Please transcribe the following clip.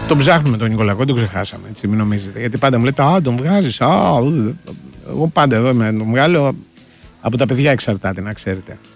Τον ψάχνουμε τον Νικολακό, τον ξεχάσαμε. Έτσι, μην νομίζετε. Γιατί πάντα μου λέτε, τον βγάζεις. Εγώ πάντα εδώ είμαι. Τον βγάλω. Από τα παιδιά εξαρτάται, να ξέρετε.